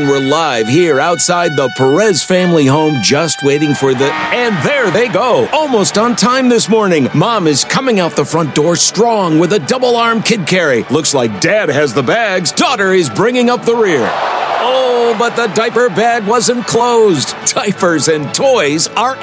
And we're live here outside the Perez family home, just waiting for and there they go. Almost on time this morning. Mom is coming out the front door strong with a double-arm kid carry. Looks like Dad has the bags. Daughter is bringing up the rear. Oh, but the diaper bag wasn't closed. Diapers and toys are